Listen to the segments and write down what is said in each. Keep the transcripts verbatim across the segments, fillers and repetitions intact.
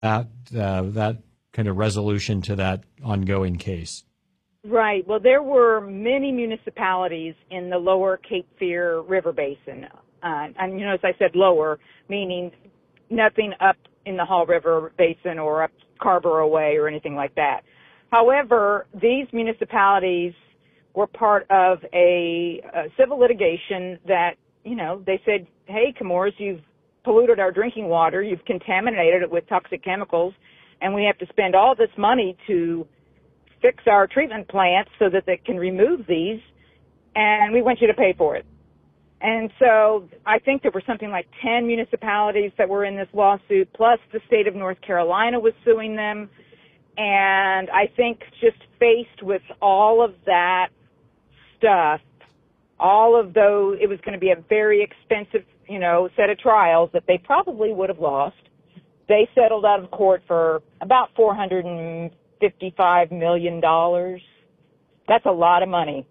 that uh, that kind of resolution to that ongoing case? Right. Well, there were many municipalities in the lower Cape Fear River Basin. Uh, and, you know, as I said, lower, meaning nothing up in the Haw River Basin or up Scarborough Way or anything like that. However, these municipalities were part of a, a civil litigation that, you know, they said, hey, Chemours, you've polluted our drinking water, you've contaminated it with toxic chemicals, and we have to spend all this money to fix our treatment plants so that they can remove these, and we want you to pay for it. And so I think there were something like ten municipalities that were in this lawsuit, plus the state of North Carolina was suing them. And I think just faced with all of that stuff, all of those, it was going to be a very expensive, you know, set of trials that they probably would have lost. They settled out of court for about four hundred fifty-five million dollars. That's a lot of money.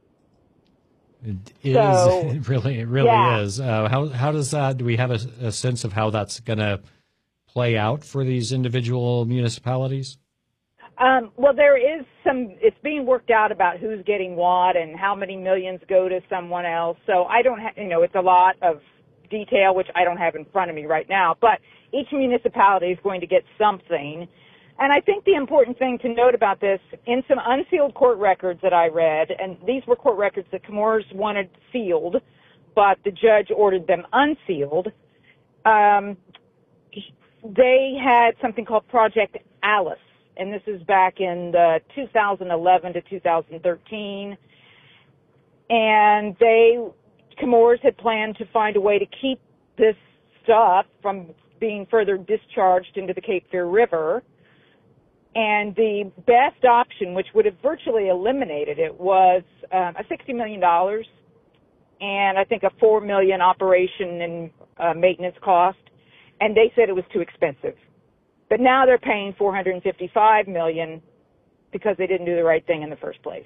It is. So, it really, it really yeah. is. Uh, how how does that? Do we have a, a sense of how that's going to play out for these individual municipalities? Um, well, there is some. It's being worked out about who's getting what and how many millions go to someone else. So I don't have. You know, it's a lot of detail which I don't have in front of me right now. But each municipality is going to get something. And I think the important thing to note about this, in some unsealed court records that I read, and these were court records that Chemours wanted sealed, but the judge ordered them unsealed, um, they had something called Project Alice, and this is back in the two thousand eleven to two thousand thirteen, and they, Chemours had planned to find a way to keep this stuff from being further discharged into the Cape Fear River. And the best option, which would have virtually eliminated it, was um, a sixty million dollars and I think a four million dollars operation and uh, maintenance cost. And they said it was too expensive. But now they're paying four hundred fifty-five million dollars because they didn't do the right thing in the first place.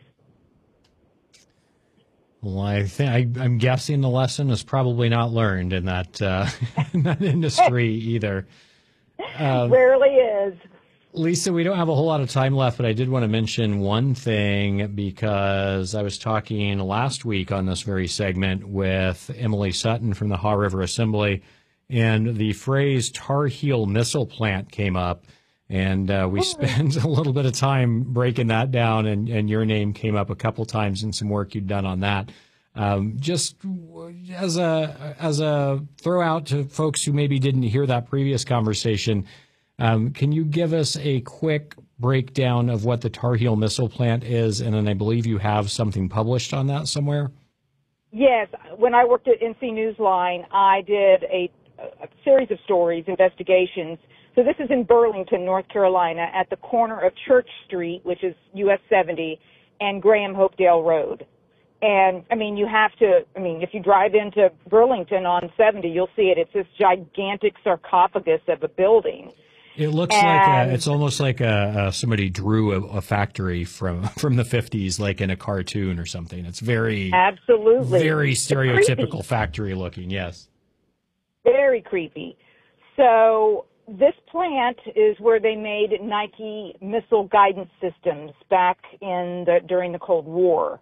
Well, I think I, I'm guessing the lesson is probably not learned in that uh, in that industry either. Um, Rarely is. Lisa, we don't have a whole lot of time left, but I did want to mention one thing because I was talking last week on this very segment with Emily Sutton from the Haw River Assembly, and the phrase Tar Heel Missile Plant came up, and uh, we spent a little bit of time breaking that down, and, and your name came up a couple times in some work you'd done on that. Um, just as a as a throw out to folks who maybe didn't hear that previous conversation, Um, can you give us a quick breakdown of what the Tar Heel Missile Plant is? And then I believe you have something published on that somewhere. Yes. When I worked at N C Newsline, I did a, a series of stories, investigations. So this is in Burlington, North Carolina, at the corner of Church Street, which is U S seventy, and Graham Hopedale Road. And, I mean, you have to, I mean, if you drive into Burlington on seventy, you'll see it. It's this gigantic sarcophagus of a building. It looks and, like a, it's almost like a, a somebody drew a, a factory from from the fifties, like in a cartoon or something. It's very absolutely very stereotypical factory looking. Yes, very creepy. So this plant is where they made Nike missile guidance systems back in the during the Cold War.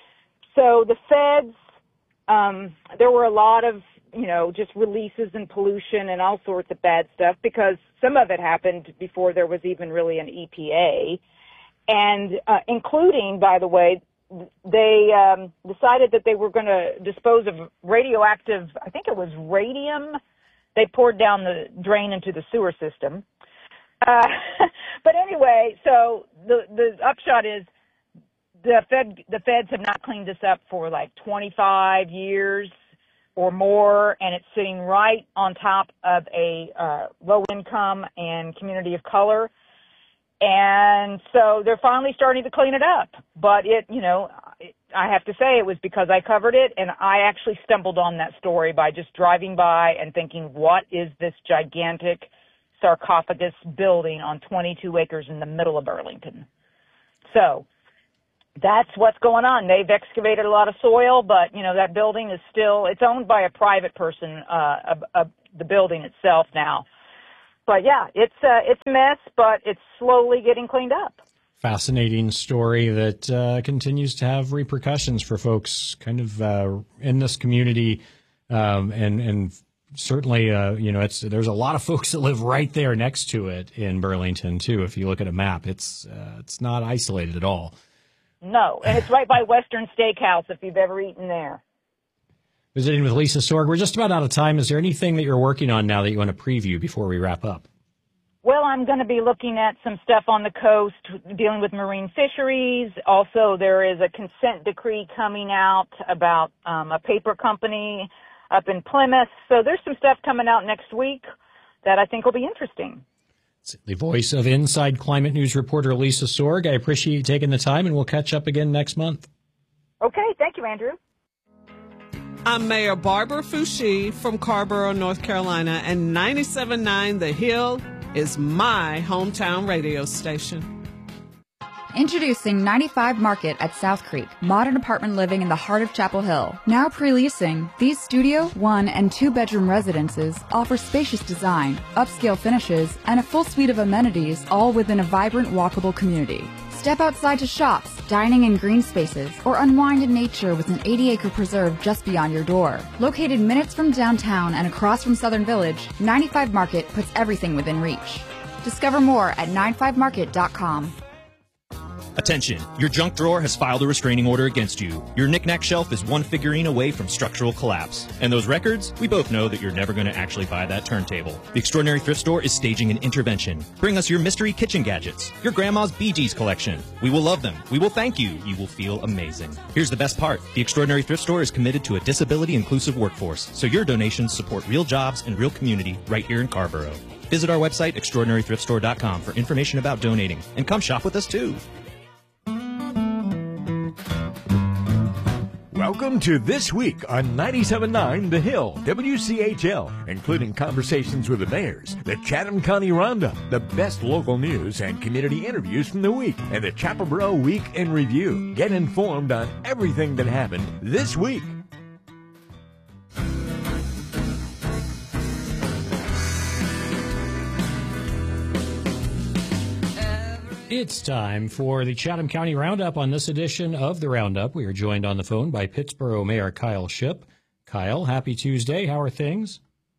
So the feds, um, there were a lot of you know, just releases and pollution and all sorts of bad stuff because some of it happened before there was even really an E P A. And uh, including, by the way, they um, decided that they were going to dispose of radioactive, I think it was radium, they poured down the drain into the sewer system. Uh, but anyway, so the, the upshot is the Fed, the feds have not cleaned this up for like twenty-five years or more, and it's sitting right on top of a uh, low-income and community of color. And so they're finally starting to clean it up. But it, you know, it, I have to say it was because I covered it, and I actually stumbled on that story by just driving by and thinking, what is this gigantic sarcophagus building on twenty-two acres in the middle of Burlington? So that's what's going on. They've excavated a lot of soil, but, you know, that building is still, it's owned by a private person, uh, a, a, the building itself now. but yeah, it's uh, it's a mess, but it's slowly getting cleaned up. Fascinating story that uh, continues to have repercussions for folks kind of uh, in this community, um, and and certainly uh, you know it's there's a lot of folks that live right there next to it in Burlington too. If you look at a map, it's uh, it's not isolated at all. No, and it's right by Western Steakhouse if you've ever eaten there. Visiting with Lisa Sorg. We're just about out of time. Is there anything that you're working on now that you want to preview before we wrap up? Well, I'm going to be looking at some stuff on the coast dealing with marine fisheries. Also, there is a consent decree coming out about um, a paper company up in Plymouth. So there's some stuff coming out next week that I think will be interesting. It's the voice of Inside Climate News reporter Lisa Sorg. I appreciate you taking the time, and we'll catch up again next month. Okay. Thank you, Andrew. I'm Mayor Barbara Foushee from Carrboro, North Carolina, and ninety-seven point nine The Hill is my hometown radio station. Introducing ninety-five Market at South Creek, modern apartment living in the heart of Chapel Hill. Now pre-leasing, these studio, one, and two-bedroom residences offer spacious design, upscale finishes, and a full suite of amenities, all within a vibrant, walkable community. Step outside to shops, dining in green spaces, or unwind in nature with an eighty acre preserve just beyond your door. Located minutes from downtown and across from Southern Village, ninety-five Market puts everything within reach. Discover more at ninety-five market dot com. Attention, your junk drawer has filed a restraining order against you. Your knick-knack shelf is one figurine away from structural collapse. And those records? We both know that you're never going to actually buy that turntable. The Extraordinary Thrift Store is staging an intervention. Bring us your mystery kitchen gadgets, your grandma's Bee Gees collection. We will love them. We will thank you. You will feel amazing. Here's the best part. The Extraordinary Thrift Store is committed to a disability-inclusive workforce, so your donations support real jobs and real community right here in Carrboro. Visit our website, extraordinary thrift store dot com, for information about donating. And come shop with us, too. Welcome to This Week on ninety-seven point nine The Hill, W C H L, including conversations with the mayors, the Chatham County Roundup, the best local news and community interviews from the week, and the Chapelboro Week in Review. Get informed on everything that happened this week. It's time for the Chatham County Roundup. On this edition of the Roundup, we are joined on the phone by Pittsboro Mayor Kyle Shipp. Kyle, happy Tuesday. How are things?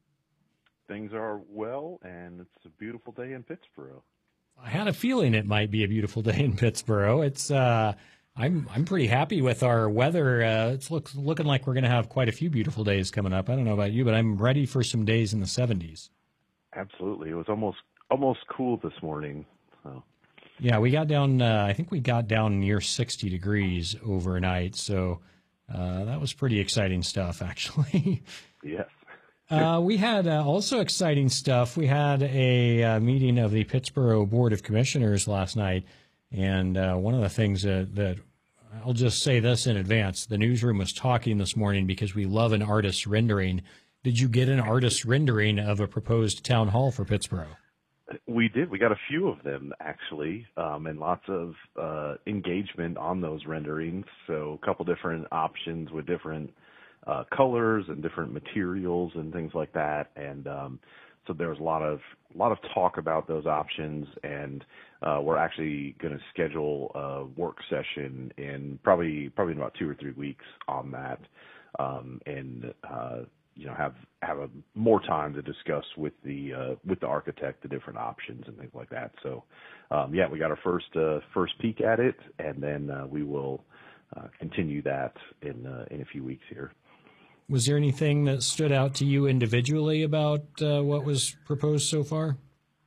Things are well, and it's a beautiful day in Pittsboro. I had a feeling it might be a beautiful day in Pittsboro. It's uh, I'm I'm pretty happy with our weather. Uh, it's looks looking like we're going to have quite a few beautiful days coming up. I don't know about you, but I'm ready for some days in the seventies. Absolutely, it was almost almost cool this morning. So. Yeah, we got down, uh, I think we got down near sixty degrees overnight, so uh, that was pretty exciting stuff, actually. Yes. uh, we had uh, also exciting stuff. We had a uh, meeting of the Pittsboro Board of Commissioners last night, and uh, one of the things that, that I'll just say this in advance, the newsroom was talking this morning because we love an artist's rendering. Did you get an artist's rendering of a proposed town hall for Pittsboro? We did. We got a few of them, actually, um, and lots of uh, engagement on those renderings. So a couple different options with different uh, colors and different materials and things like that. And um, so there was a lot of a lot of talk about those options. And uh, we're actually going to schedule a work session in probably probably in about two or three weeks on that. Um, and uh, you know, have have a more time to discuss with the uh, with the architect the different options and things like that. So, um, yeah, we got our first uh, first peek at it, and then uh, we will uh, continue that in uh, in a few weeks here. Was there anything that stood out to you individually about uh, what was proposed so far?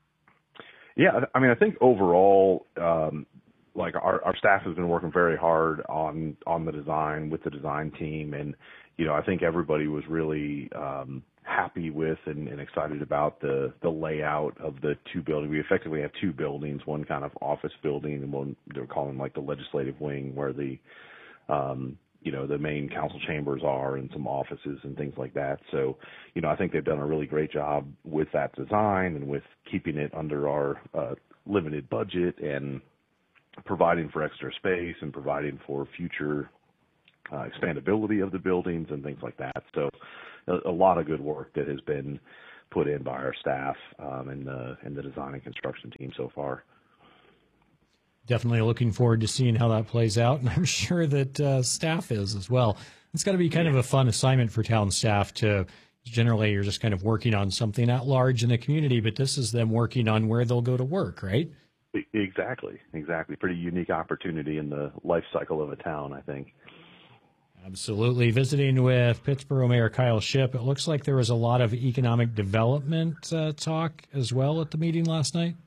Yeah, I mean, I think overall, um, like our, our staff has been working very hard on on the design with the design team, and you know, I think everybody was really um, happy with and, and excited about the, the layout of the two buildings. We effectively have two buildings, one kind of office building and one they're calling like the legislative wing, where the, um, you know, the main council chambers are and some offices and things like that. So, you know, I think they've done a really great job with that design and with keeping it under our uh, limited budget and providing for extra space and providing for future Uh, expandability of the buildings and things like that. So a, a lot of good work that has been put in by our staff um, and the and the design and construction team so far. Definitely looking forward to seeing how that plays out, and I'm sure that uh, staff is as well. It's got to be kind of a fun assignment for town staff to. Generally, you're just kind of working on something at large in the community, but this is them working on where they'll go to work, right? Exactly, exactly. Pretty unique opportunity in the life cycle of a town, I think. Absolutely. Visiting with Pittsboro Mayor Kyle Shipp, it looks like there was a lot of economic development uh, talk as well at the meeting last night.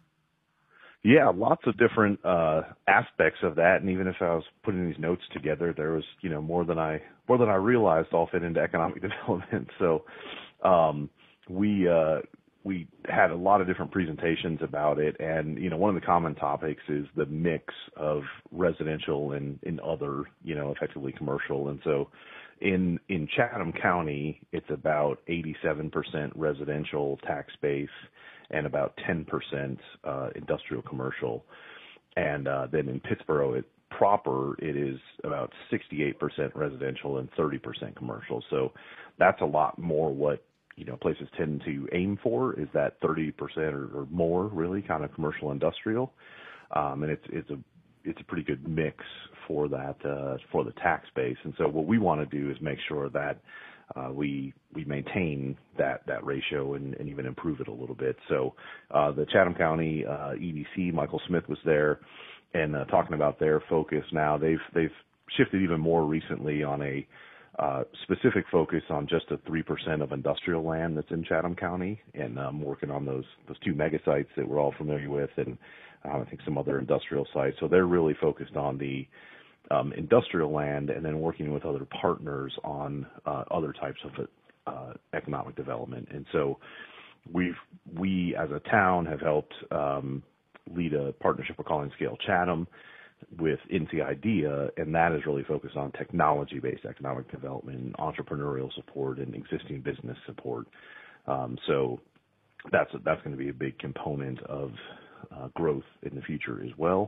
Yeah, lots of different uh, aspects of that, and even if I was putting these notes together, there was, you know, more than I more than I realized all fit into economic development. So um, we uh, we had a lot of different presentations about it, and you know, one of the common topics is the mix of residential and, and other, you know, effectively commercial. And so in in Chatham County, it's about eighty-seven percent residential tax base and about ten percent uh, industrial commercial. And uh, then in Pittsboro it, proper, it is about sixty-eight percent residential and thirty percent commercial. So that's a lot more what, you know, places tend to aim for, is that thirty percent or, or more, really, kind of commercial industrial. Um, and it's it's a it's a pretty good mix for that uh, for the tax base. And so what we want to do is make sure that Uh, we we maintain that that ratio and, and even improve it a little bit. So uh, the Chatham County uh, E D C, Michael Smith, was there and uh, talking about their focus. Now they've they've shifted even more recently on a uh, specific focus on just a three percent of industrial land that's in Chatham County, and um, working on those those two mega sites that we're all familiar with, and uh, I think some other industrial sites. So they're really focused on the Um, industrial land, and then working with other partners on uh, other types of uh, economic development. And so we've, we as a town have helped um, lead a partnership we're calling Scale Chatham with N C IDEA, and that is really focused on technology-based economic development, entrepreneurial support, and existing business support. Um, so that's, that's going to be a big component of uh, growth in the future as well.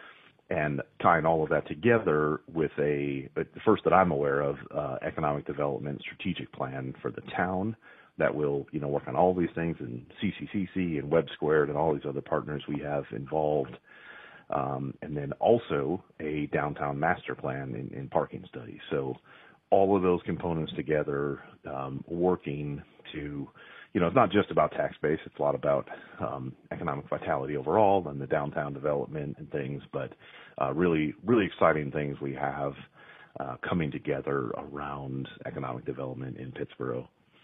And tying all of that together with a, the first that I'm aware of, uh, economic development strategic plan for the town that will, you know, work on all these things, and C C C C and Web Squared and all these other partners we have involved. Um, and then also a downtown master plan and, and parking study. So all of those components together, um, working to, you know, it's not just about tax base. It's a lot about um, economic vitality overall and the downtown development and things, but uh, really, really exciting things we have uh, coming together around economic development in Pittsboro.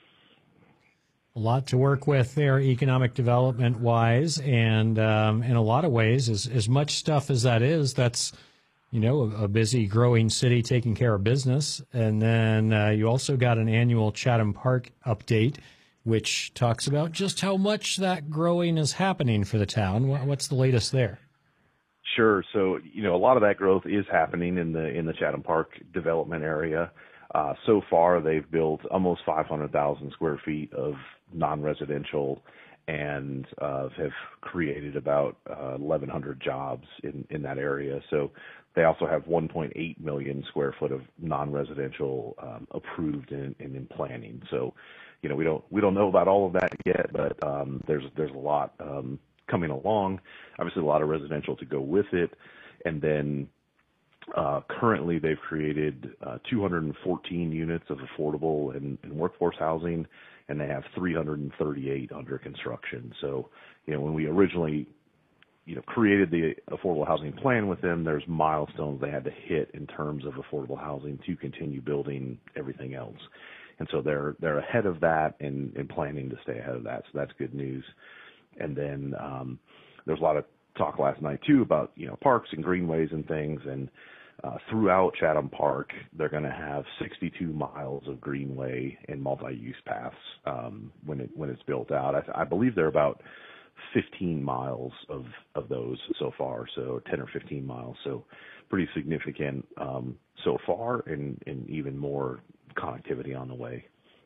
A lot to work with there, economic development-wise, and um, in a lot of ways, as, as much stuff as that is, that's, you know, a, a busy, growing city taking care of business. And then uh, you also got an annual Chatham Park update, which talks about just how much that growing is happening for the town. What's the latest there? Sure. So, you know, a lot of that growth is happening in the in the Chatham Park development area. Uh, so far, they've built almost five hundred thousand square feet of non-residential, and uh, have created about uh, eleven hundred jobs in, in that area. So they also have one point eight million square foot of non-residential um, approved and in, in, in planning. So, you know, we don't we don't know about all of that yet, but um, there's there's a lot um, coming along. Obviously, a lot of residential to go with it, and then uh, currently they've created uh, two hundred fourteen units of affordable and, and workforce housing, and they have three hundred thirty-eight under construction. So, you know, when we originally you know created the affordable housing plan with them, there's milestones they had to hit in terms of affordable housing to continue building everything else. And so they're they're ahead of that and, and planning to stay ahead of that. So that's good news. And then um, there's a lot of talk last night too about you know parks and greenways and things. And uh, throughout Chatham Park, they're going to have sixty-two miles of greenway and multi-use paths um, when it when it's built out. I, I believe they're about fifteen miles of of those so far. So ten or fifteen miles. So pretty significant um, so far, and, and even more connectivity on the way.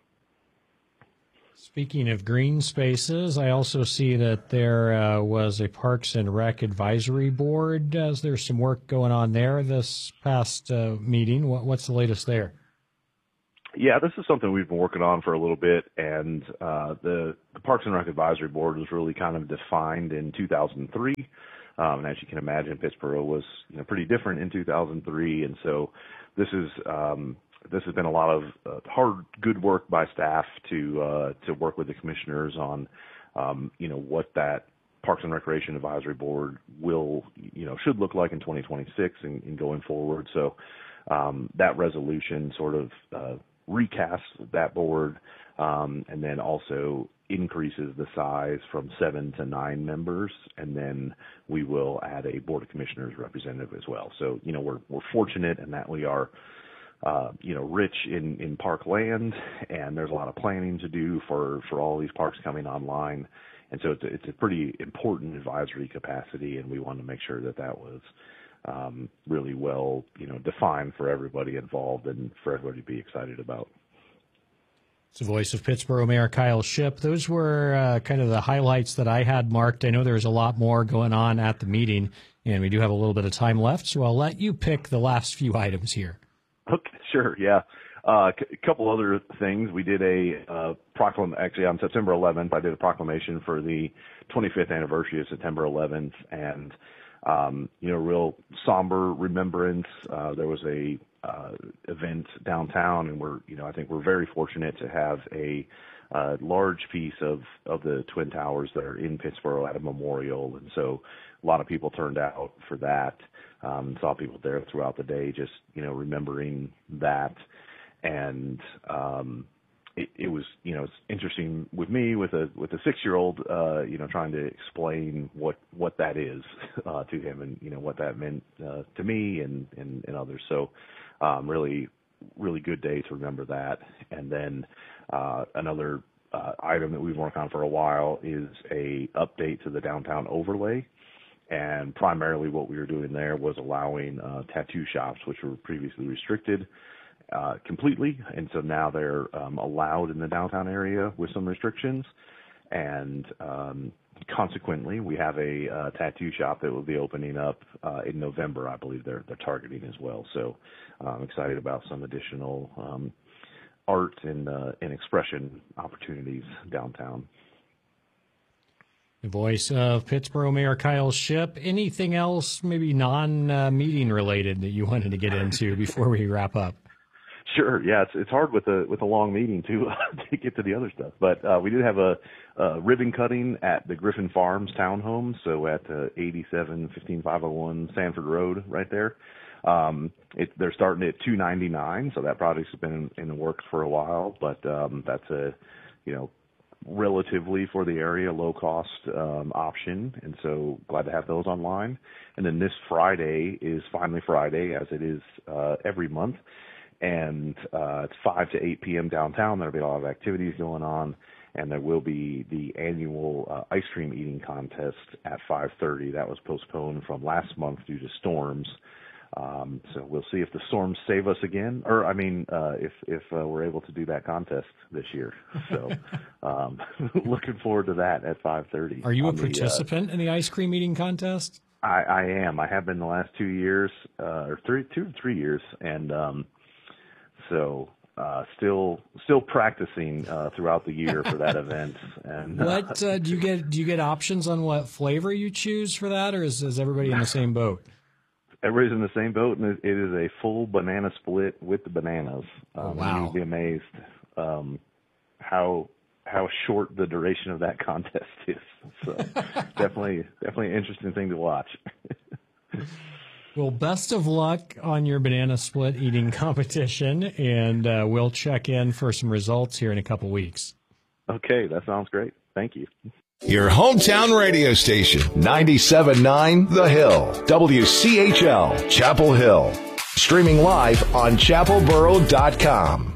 Speaking of green spaces, I also see that there uh, was a Parks and Rec Advisory Board. Uh, is there some work going on there this past uh, meeting? What, what's the latest there? Yeah, this is something we've been working on for a little bit, and uh, the, the Parks and Rec Advisory Board was really kind of defined in two thousand three. Um, and as you can imagine, Pittsboro was you know pretty different in two thousand three, and so this is um, this has been a lot of uh, hard, good work by staff to uh, to work with the commissioners on um, you know what that Parks and Recreation Advisory Board will you know should look like in twenty twenty-six and, and going forward. So um, that resolution sort of uh, recasts that board, um, and then also increases the size from seven to nine members, and then we will add a Board of Commissioners representative as well. So, you know, we're we're fortunate in that we are, uh, you know, rich in, in park land, and there's a lot of planning to do for, for all these parks coming online. And so it's a, it's a pretty important advisory capacity, and we wanted to make sure that that was um, really well, you know, defined for everybody involved and for everybody to be excited about. It's the voice of Pittsboro Mayor Kyle Shipp. Those were uh, kind of the highlights that I had marked. I know there's a lot more going on at the meeting, and we do have a little bit of time left, so I'll let you pick the last few items here. Okay, sure, yeah. Uh, c- a couple other things. We did a uh, proclam. Actually, on September eleventh, I did a proclamation for the twenty-fifth anniversary of September eleventh, and um, you know, real somber remembrance. Uh, there was a uh, event downtown, and we're, you know, I think we're very fortunate to have a uh, large piece of of the Twin Towers that are in Pittsboro at a memorial, and so a lot of people turned out for that. Um, saw people there throughout the day, just you know, remembering that. And um, it, it was, you know, it's interesting with me, with a with a six-year-old, uh, you know, trying to explain what what that is uh, to him, and you know what that meant uh, to me and, and and others. So, um, really, really good day to remember that. And then uh, another uh, item that we've worked on for a while is a update to the downtown overlay. And primarily, what we were doing there was allowing uh, tattoo shops, which were previously restricted, Uh, completely, and so now they're um, allowed in the downtown area with some restrictions, and um, consequently, we have a uh, tattoo shop that will be opening up uh, in November. I believe they're they're targeting as well. So I'm excited about some additional um, art and uh, and expression opportunities downtown. The voice of Pittsboro Mayor Kyle Shipp. Anything else, maybe non-meeting uh, related, that you wanted to get into before we wrap up? Sure. Yeah, it's it's hard with a with a long meeting to to get to the other stuff. But uh, we did have a, a ribbon cutting at the Griffin Farms townhome, so at uh, eighty-seven fifteen five oh one Sanford Road, right there. Um, it, they're starting at two ninety-nine, so that project's been in, in the works for a while. But um, that's a you know relatively for the area low cost um, option, and so glad to have those online. And then this Friday is finally Friday, as it is uh, every month. And uh, it's five to eight p.m. downtown. There'll be a lot of activities going on, and there will be the annual uh, ice cream eating contest at five thirty. That was postponed from last month due to storms. Um, so we'll see if the storms save us again, or I mean, uh, if if uh, we're able to do that contest this year. So um, looking forward to that at five thirty. Are you a participant the, uh, in the ice cream eating contest? I, I am. I have been the last two years, uh, or three, two, three years, and um, So uh, still still practicing uh, throughout the year for that event. And uh, what uh, do you get? Do you get options on what flavor you choose for that, or is, is everybody in the same boat? Everybody's in the same boat, and it is a full banana split with the bananas. Um, oh, wow! You'd be amazed um, how how short the duration of that contest is. So definitely definitely an interesting thing to watch. Well, best of luck on your banana split eating competition, and uh, we'll check in for some results here in a couple weeks. Okay, that sounds great. Thank you. Your hometown radio station, ninety-seven point nine The Hill, W C H L, Chapel Hill. Streaming live on chapel boro dot com.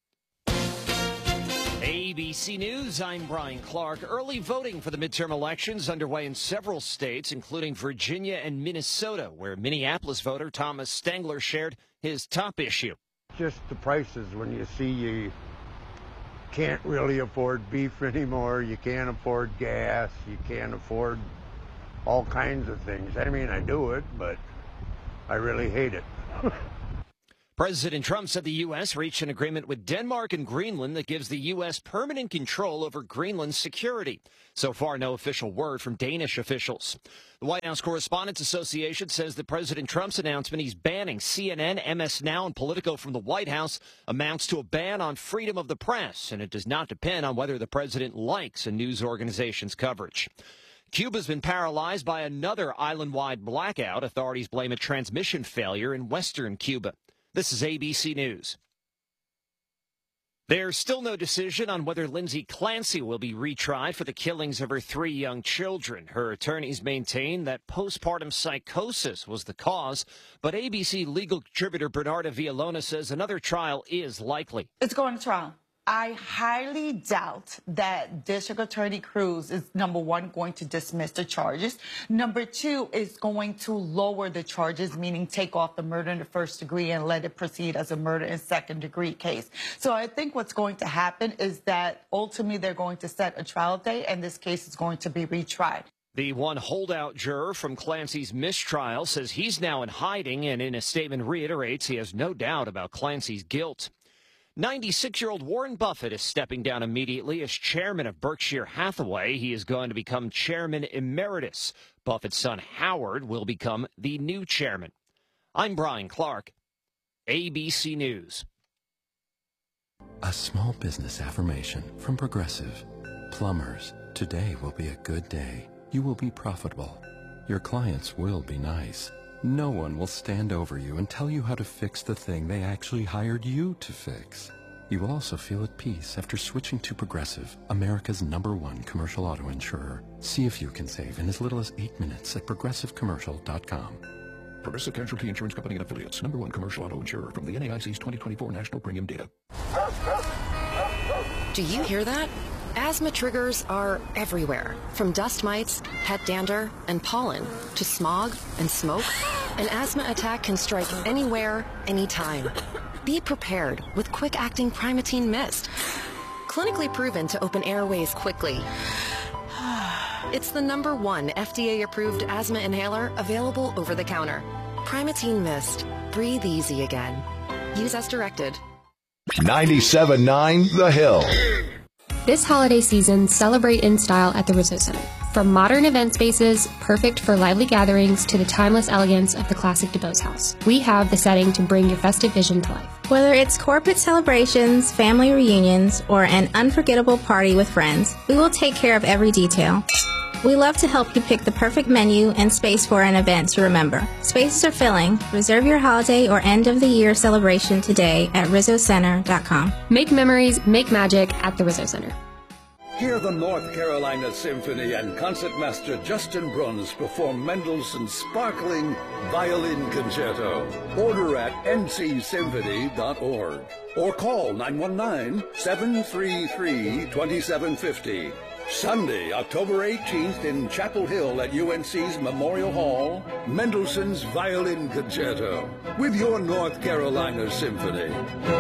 A B C News, I'm Brian Clark. Early voting for the midterm elections underway in several states, including Virginia and Minnesota, where Minneapolis voter Thomas Stengler shared his top issue. Just the prices. When you see you can't really afford beef anymore, you can't afford gas, you can't afford all kinds of things. I mean, I do it, but I really hate it. President Trump said the U S reached an agreement with Denmark and Greenland that gives the U S permanent control over Greenland's security. So far, no official word from Danish officials. The White House Correspondents Association says that President Trump's announcement he's banning C N N, M S Now, and Politico from the White House amounts to a ban on freedom of the press, and it does not depend on whether the president likes a news organization's coverage. Cuba's been paralyzed by another island-wide blackout. Authorities blame a transmission failure in western Cuba. This is A B C News. There's still no decision on whether Lindsay Clancy will be retried for the killings of her three young children. Her attorneys maintain that postpartum psychosis was the cause, but A B C legal contributor Bernarda Villalona says another trial is likely. It's going to trial. I highly doubt that District Attorney Cruz is, number one, going to dismiss the charges. Number two, is going to lower the charges, meaning take off the murder in the first degree and let it proceed as a murder in second degree case. So I think what's going to happen is that ultimately they're going to set a trial date and this case is going to be retried. The one holdout juror from Clancy's mistrial says he's now in hiding and in a statement reiterates he has no doubt about Clancy's guilt. ninety-six-year-old Warren Buffett is stepping down immediately as chairman of Berkshire Hathaway. He is going to become chairman emeritus. Buffett's son Howard will become the new chairman. I'm Brian Clark, A B C News. A small business affirmation from Progressive. Plumbers, today will be a good day. You will be profitable. Your clients will be nice. No one will stand over you and tell you how to fix the thing they actually hired you to fix. You will also feel at peace after switching to Progressive, America's number one commercial auto insurer. See if you can save in as little as eight minutes at progressive commercial dot com. Progressive Casualty Insurance Company and Affiliates, number one commercial auto insurer from the N A I C's twenty twenty-four National Premium Data. Do you hear that? Asthma triggers are everywhere, from dust mites, pet dander, and pollen, to smog and smoke. An asthma attack can strike anywhere, anytime. Be prepared with quick-acting Primatene Mist. Clinically proven to open airways quickly. It's the number one F D A-approved asthma inhaler available over the counter. Primatene Mist. Breathe easy again. Use as directed. ninety-seven point nine The Hill. This holiday season, celebrate in style at the Rizzo Center. From modern event spaces, perfect for lively gatherings, to the timeless elegance of the classic DuBose house, we have the setting to bring your festive vision to life. Whether it's corporate celebrations, family reunions, or an unforgettable party with friends, we will take care of every detail. We love to help you pick the perfect menu and space for an event to remember. Spaces are filling. Reserve your holiday or end-of-the-year celebration today at rizzo center dot com. Make memories, make magic at the Rizzo Center. Hear the North Carolina Symphony and Concertmaster Justin Bruns perform Mendelssohn's sparkling Violin Concerto. Order at n c symphony dot org or call nine one nine, seven three three, two seven five zero. Sunday, October eighteenth in Chapel Hill at U N C's Memorial Hall, Mendelssohn's Violin Concerto with your North Carolina Symphony.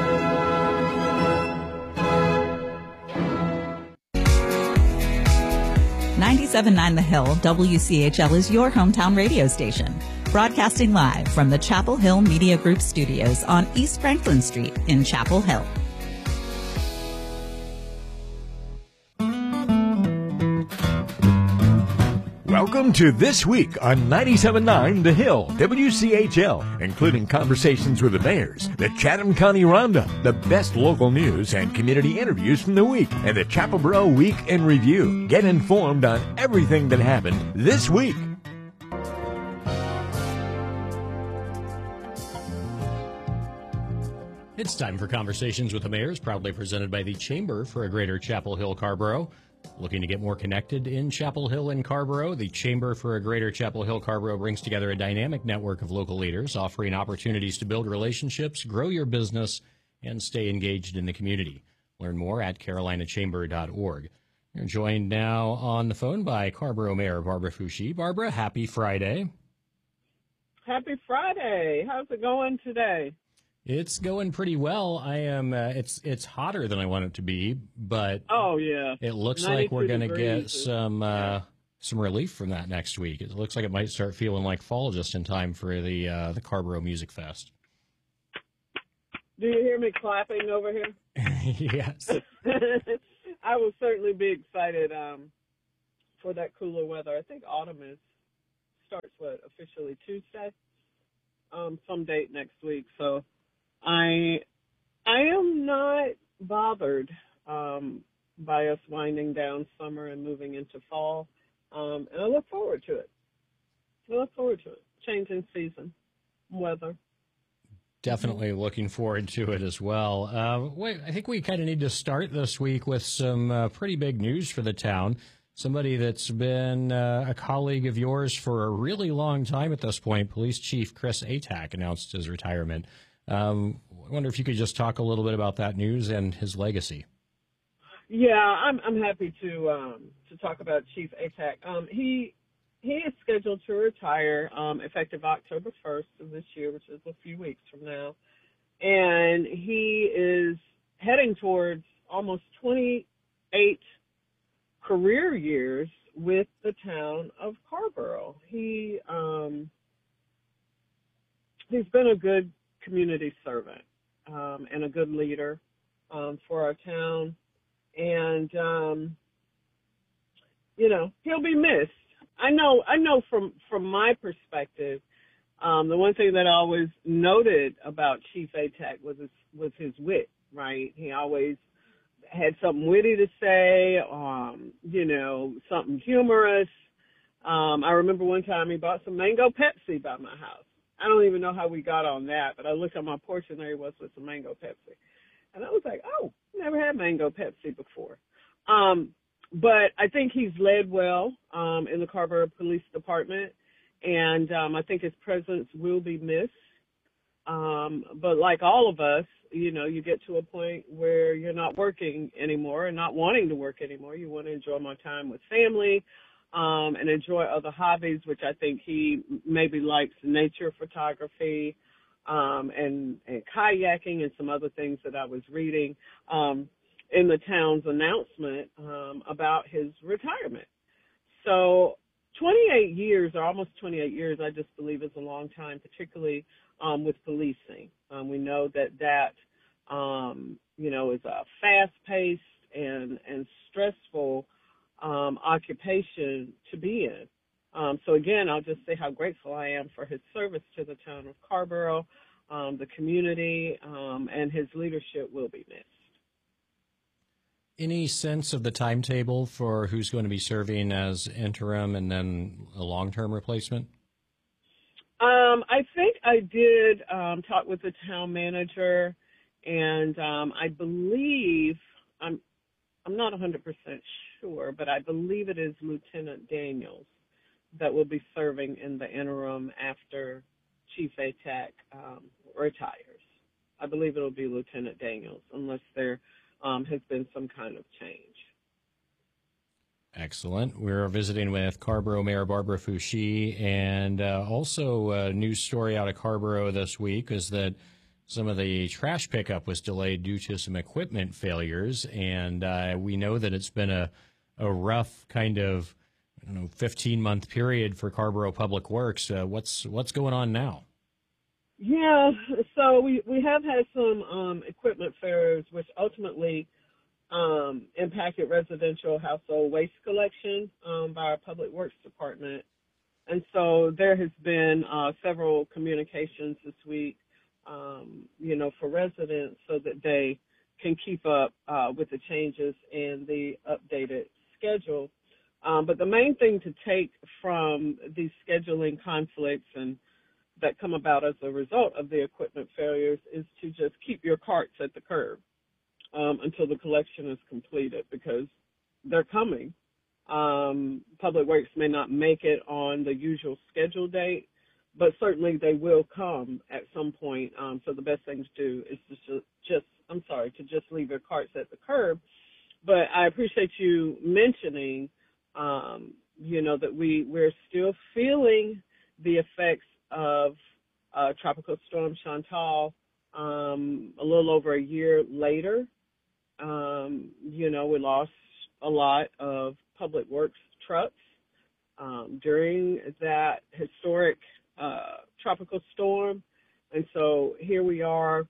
ninety-seven point nine The Hill, W C H L is your hometown radio station. Broadcasting live from the Chapel Hill Media Group studios on East Franklin Street in Chapel Hill. Welcome to This Week on ninety-seven point nine The Hill, W C H L, including conversations with the mayors, the Chatham County Roundup, the best local news and community interviews from the week, and the Chapelboro Week in Review. Get informed on everything that happened this week. It's time for Conversations with the Mayors, proudly presented by the Chamber for a Greater Chapel Hill Carborough. Looking to get more connected in Chapel Hill and Carborough, the Chamber for a Greater Chapel Hill Carborough brings together a dynamic network of local leaders, offering opportunities to build relationships, grow your business, and stay engaged in the community. Learn more at carolina chamber dot org. You're joined now on the phone by Carborough Mayor Barbara Foushee. Barbara, happy Friday. Happy Friday. How's it going today? It's going pretty well. I am. Uh, it's it's hotter than I want it to be, but oh yeah, it looks like we're going to get some uh, yeah. some relief from that next week. It looks like it might start feeling like fall just in time for the uh, the Carborough Music Fest. Do you hear me clapping over here? Yes. I will certainly be excited um, for that cooler weather. I think autumn is starts, what, officially Tuesday? Um, some date next week. So I I am not bothered um, by us winding down summer and moving into fall. Um, and I look forward to it. I look forward to it. Changing season, weather. Definitely looking forward to it as well. Uh, wait, I think we kind of need to start this week with some uh, pretty big news for the town. Somebody that's been uh, a colleague of yours for a really long time at this point, Police Chief Chris Atack, announced his retirement. Um, I wonder if you could just talk a little bit about that news and his legacy. Yeah, I'm I'm happy to um, to talk about Chief Atack. Um, he he is scheduled to retire um, effective October first of this year, which is a few weeks from now, and he is heading towards almost twenty-eight career years with the town of Carrboro. He um, he's been a good community servant um, and a good leader um, for our town. And, um, you know, he'll be missed. I know, I know from, from my perspective, um, the one thing that I always noted about Chief Atack was his, was his wit, right? He always had something witty to say, um, you know, something humorous. Um, I remember one time he bought some mango Pepsi by my house. I don't even know how we got on that, but I looked on my porch and there he was with some mango Pepsi. And I was like, oh, never had mango Pepsi before. Um, but I think he's led well um, in the Carrboro Police Department, and um, I think his presence will be missed. Um, but like all of us, you know, you get to a point where you're not working anymore and not wanting to work anymore. You want to enjoy more time with family um, and enjoy other hobbies, which I think he maybe likes nature photography, Um, and, and kayaking and some other things that I was reading um, in the town's announcement um, about his retirement. So twenty-eight years, or almost twenty-eight years, I just believe is a long time, particularly um, with policing. Um, we know that that, um, you know, is a fast-paced and, and stressful um, occupation to be in. Um, so again, I'll just say how grateful I am for his service to the town of Carrboro, um, the community, um, and his leadership will be missed. Any sense of the timetable for who's going to be serving as interim and then a long-term replacement? Um, I think I did um, talk with the town manager, and um, I believe, I'm, I'm not one hundred percent sure, but I believe it is Lieutenant Daniels that will be serving in the interim after Chief Atack um, retires. I believe it'll be Lieutenant Daniels, unless there um, has been some kind of change. Excellent. We're visiting with Carrboro Mayor Barbara Foushee, and uh, also a news story out of Carrboro this week is that some of the trash pickup was delayed due to some equipment failures, and uh, we know that it's been a, a rough kind of I don't know, fifteen-month period for Carrboro Public Works. Uh, what's what's going on now? Yeah, so we, we have had some um, equipment failures, which ultimately um, impacted residential household waste collection um, by our Public Works Department. And so there has been uh, several communications this week, um, you know, for residents so that they can keep up uh, with the changes in the updated schedule. Um, but the main thing to take from these scheduling conflicts and that come about as a result of the equipment failures is to just keep your carts at the curb um, until the collection is completed, because they're coming. Um, Public Works may not make it on the usual schedule date, but certainly they will come at some point. Um, so the best thing to do is to just, I'm sorry, to just leave your carts at the curb. But I appreciate you mentioning Um, you know, that we, we're still feeling the effects of uh, Tropical Storm Chantal um, a little over a year later. Um, you know, we lost a lot of Public Works trucks um, during that historic uh, tropical storm. And so here we are, as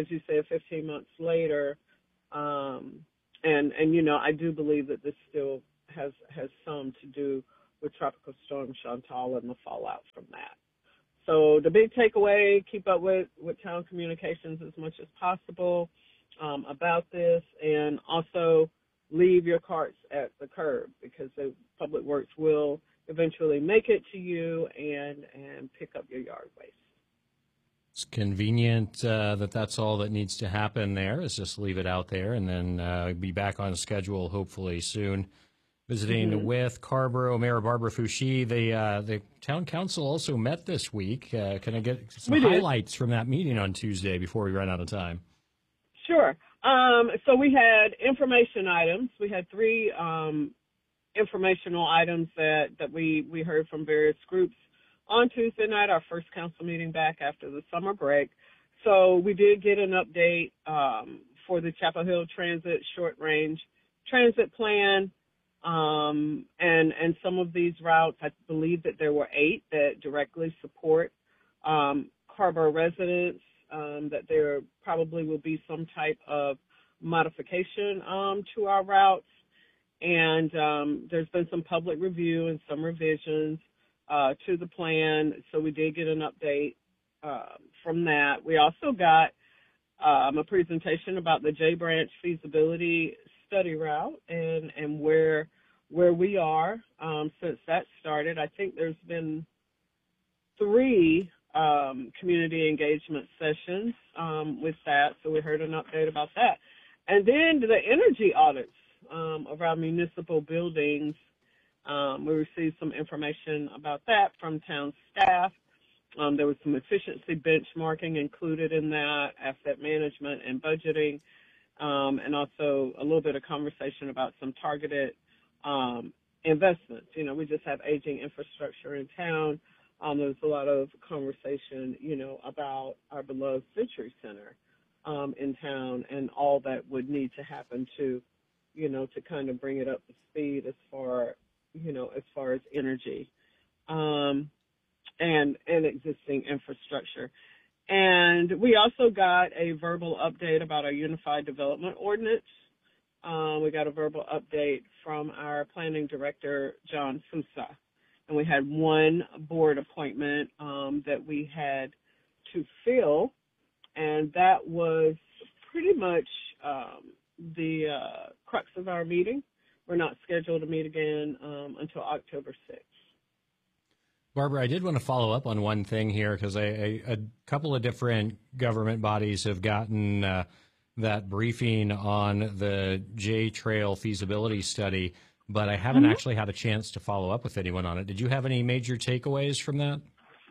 you said, fifteen months later. Um, and, and, you know, I do believe that this still has, has some to do with Tropical Storm Chantal and the fallout from that. So the big takeaway, keep up with, with town communications as much as possible um, about this, and also leave your carts at the curb, because the Public Works will eventually make it to you and, and pick up your yard waste. It's convenient uh, that that's all that needs to happen there, is just leave it out there and then uh, be back on schedule hopefully soon. Visiting mm-hmm. with Carrboro Mayor Barbara Foushee. The, uh, the town council also met this week. Uh, can I get some we highlights did. from that meeting on Tuesday before we run out of time? Sure. Um, so we had information items. We had three um, informational items that, that we, we heard from various groups on Tuesday night, our first council meeting back after the summer break. So we did get an update um, for the Chapel Hill Transit Short Range Transit Plan. Um, and, and some of these routes, I believe that there were eight that directly support um, Carrboro residents, um, that there probably will be some type of modification um, to our routes. And um, there's been some public review and some revisions uh, to the plan. So we did get an update uh, from that. We also got um, a presentation about the J Branch feasibility study route and, and where where we are um, since that started. I think there's been three um, community engagement sessions um, with that, so we heard an update about that. And then the energy audits um, of our municipal buildings, um, we received some information about that from town staff. Um, there was some efficiency benchmarking included in that, asset management and budgeting. Um, and also a little bit of conversation about some targeted um, investments. You know, we just have aging infrastructure in town. Um, there's a lot of conversation, you know, about our beloved Century Center um, in town and all that would need to happen to, you know, to kind of bring it up to speed as far, you know, as far as energy um, and and existing infrastructure. And we also got a verbal update about our Unified Development Ordinance. Um, we got a verbal update from our planning director, John Fusa. And we had one board appointment um, that we had to fill, and that was pretty much um, the uh, crux of our meeting. We're not scheduled to meet again um, until October sixth. Barbara, I did want to follow up on one thing here, because a, a, a couple of different government bodies have gotten uh, that briefing on the J Trail feasibility study, but I haven't mm-hmm. actually had a chance to follow up with anyone on it. Did you have any major takeaways from that?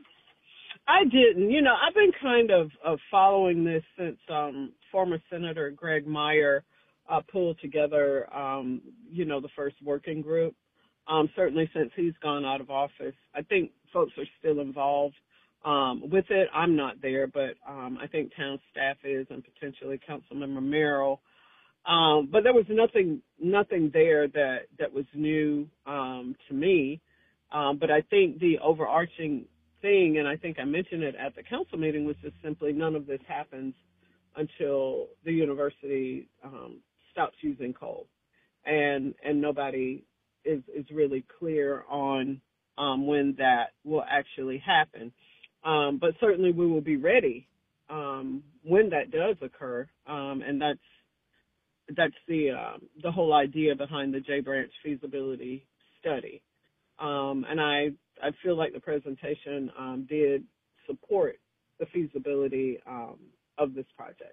I didn't. You know, I've been kind of, of following this since um, former Senator Greg Meyer uh, pulled together, um, you know, the first working group. Um, certainly since he's gone out of office. I think folks are still involved um, with it. I'm not there, but um, I think town staff is, and potentially Councilmember Merrill. Um, but there was nothing nothing there that, that was new um, to me. Um, but I think the overarching thing, and I think I mentioned it at the council meeting, was just simply none of this happens until the university um, stops using coal. And, and nobody is, is really clear on um, when that will actually happen. Um, but certainly we will be ready um, when that does occur, um, and that's that's the um, the whole idea behind the J Branch feasibility study. Um, and I I feel like the presentation um, did support the feasibility um, of this project.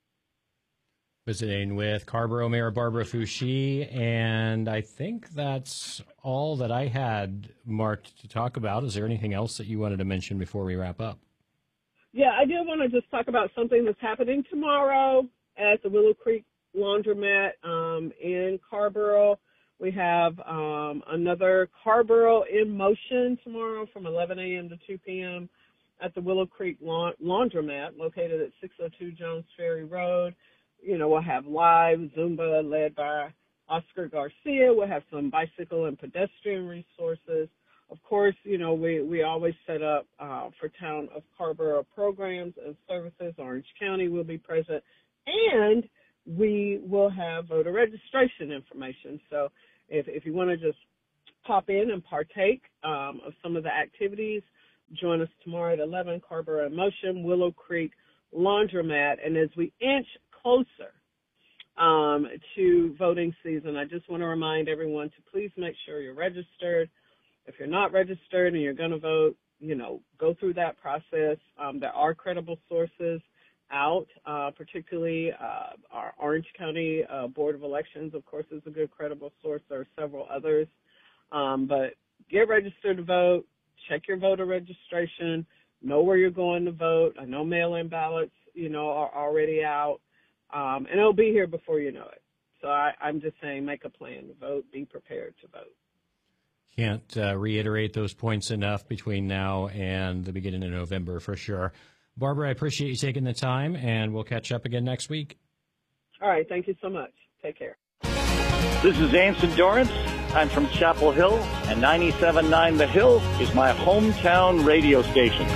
Visiting with Carrboro Mayor Barbara Foushee, and I think that's all that I had marked to talk about. Is there anything else that you wanted to mention before we wrap up? Yeah, I did want to just talk about something that's happening tomorrow at the Willow Creek Laundromat um, in Carrboro. We have um, another Carrboro in Motion tomorrow from eleven a.m. to two p.m. at the Willow Creek Laundromat located at six oh two Jones Ferry Road. You know, we'll have live Zumba led by Oscar Garcia. We'll have some bicycle and pedestrian resources, Of course, you know, we, we always set up uh, for Town of Carrboro programs and services. Orange County will be present, and we will have voter registration information. So if, if you want to just pop in and partake um, of some of the activities, join us tomorrow at eleven, Carrboro in Motion, Willow Creek Laundromat. And as we inch closer um, to voting season, I just want to remind everyone to please make sure you're registered. If you're not registered and you're going to vote, you know, go through that process. Um, there are credible sources out, uh, particularly uh, our Orange County uh, Board of Elections, of course, is a good credible source. There are several others. Um, but get registered to vote, check your voter registration, know where you're going to vote. I know mail-in ballots, you know, are already out, um, and it'll be here before you know it. So I, I'm just saying make a plan to vote, be prepared to vote. Can't uh, reiterate those points enough between now and the beginning of November for sure. Barbara, I appreciate you taking the time, and we'll catch up again next week. All right. Thank you so much. Take care. This is Anson Dorrance. I'm from Chapel Hill, and ninety-seven point nine The Hill is my hometown radio station.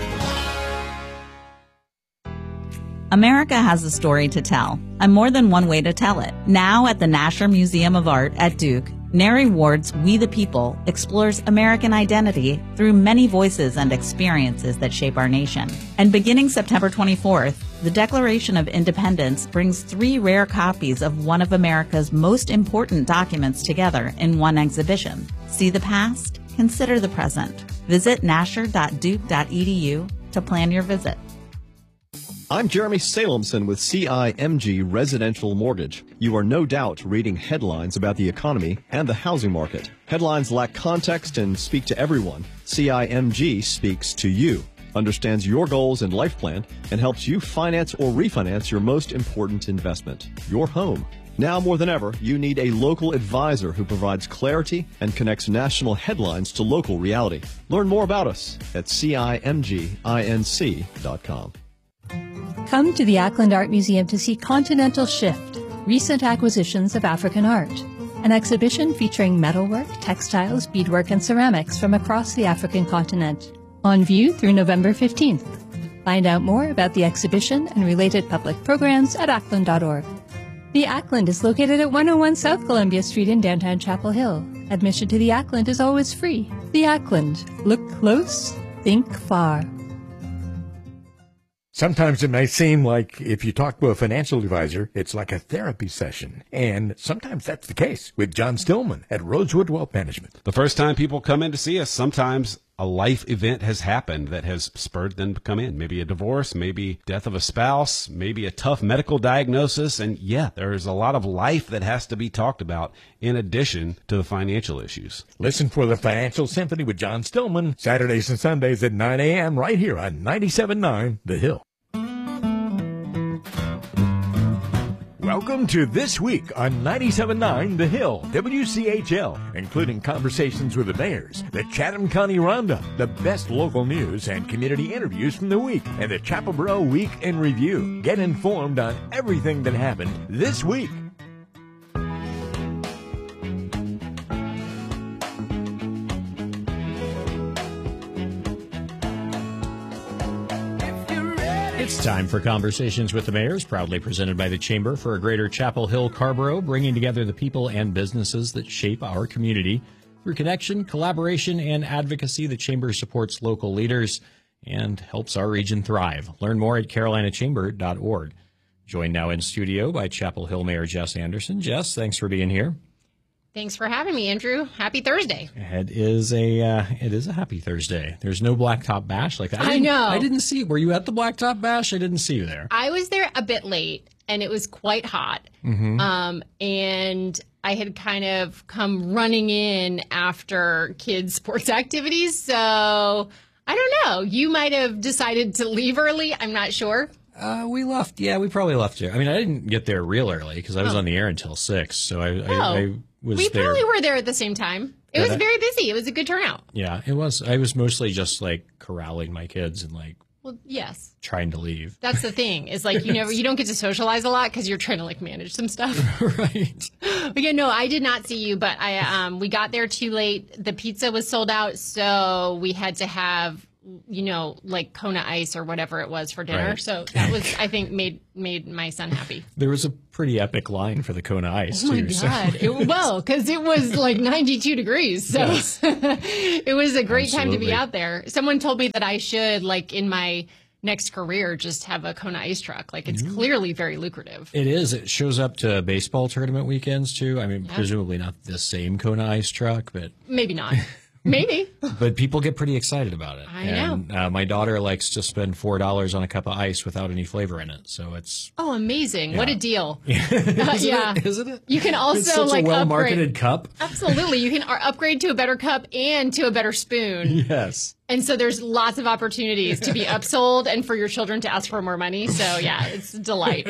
America has a story to tell, and more than one way to tell it. Now at the Nasher Museum of Art at Duke, Neri Ward's We the People explores American identity through many voices and experiences that shape our nation. And beginning September twenty-fourth, the Declaration of Independence brings three rare copies of one of America's most important documents together in one exhibition. See the past, consider the present. Visit nasher dot duke dot e d u to plan your visit. I'm Jeremy Salemson with C I M G Residential Mortgage. You are no doubt reading headlines about the economy and the housing market. Headlines lack context and speak to everyone. C I M G speaks to you, understands your goals and life plan, and helps you finance or refinance your most important investment, your home. Now more than ever, you need a local advisor who provides clarity and connects national headlines to local reality. Learn more about us at C I M G inc dot com. Come to the Ackland Art Museum to see Continental Shift, Recent Acquisitions of African Art, an exhibition featuring metalwork, textiles, beadwork, and ceramics from across the African continent. On view through November fifteenth. Find out more about the exhibition and related public programs at ackland dot org. The Ackland is located at one oh one South Columbia Street in downtown Chapel Hill. Admission to the Ackland is always free. The Ackland. Look close, think far. Sometimes it may seem like if you talk to a financial advisor, it's like a therapy session. And sometimes that's the case with John Stillman at Rosewood Wealth Management. The first time people come in to see us, sometimes a life event has happened that has spurred them to come in. Maybe a divorce, maybe death of a spouse, maybe a tough medical diagnosis. And yeah, there's a lot of life that has to be talked about in addition to the financial issues. Listen for the Financial Symphony with John Stillman, Saturdays and Sundays at nine a.m. right here on ninety-seven point nine The Hill. Welcome to This Week on ninety-seven point nine The Hill, W C H L, including conversations with the mayors, the Chatham County Roundup, the best local news and community interviews from the week, and the Chapelboro Week in Review. Get informed on everything that happened this week. It's time for Conversations with the Mayors, proudly presented by the Chamber for a Greater Chapel Hill Carrboro, bringing together the people and businesses that shape our community. Through connection, collaboration, and advocacy, the Chamber supports local leaders and helps our region thrive. Learn more at carolina chamber dot org. Joined now in studio by Chapel Hill Mayor Jess Anderson. Jess, thanks for being here. Thanks for having me, Andrew. Happy Thursday. It is a uh, it is a happy Thursday. There's no Blacktop Bash like that. I, I know. I didn't see. Were you at the Blacktop Bash? I didn't see you there. I was there a bit late, and it was quite hot. Mm-hmm. Um, and I had kind of come running in after kids' sports activities. So I don't know. You might have decided to leave early. I'm not sure. Uh, we left. Yeah, we probably left there. I mean, I didn't get there real early because I was oh. on the air until six. So I, oh. I, I was we there. probably were there at the same time. It yeah, was that, very busy. It was a good turnout. Yeah, it was. I was mostly just like corralling my kids and like Well, yes. Trying to leave. That's the thing. Is like you never, you don't get to socialize a lot because you're trying to like manage some stuff. Right. But yeah, no, I did not see you, but I um we got there too late. The pizza was sold out, so we had to have, you know, like Kona ice or whatever it was for dinner. Right. So that was, I think, made made my son happy. There was a pretty epic line for the Kona ice, Oh my too. God. So. It, well, because it was like ninety-two degrees. So Yes. it was a great time to Absolutely. be out there. Someone told me that I should, like in my next career, just have a Kona ice truck. Like it's Mhm. clearly very lucrative. It is. It shows up to baseball tournament weekends, too. I mean, Yeah. presumably not the same Kona ice truck, but Maybe not. Maybe. but people get pretty excited about it. I and, know. Uh, my daughter likes to spend four dollars on a cup of ice without any flavor in it. So it's... Oh, amazing. Yeah. What a deal. Uh, Isn't yeah. it? Isn't it? You can also It's such like a well-marketed upgrade. cup. Absolutely. You can uh, upgrade to a better cup and to a better spoon. Yes. And so there's lots of opportunities to be upsold and for your children to ask for more money. So yeah, it's a delight.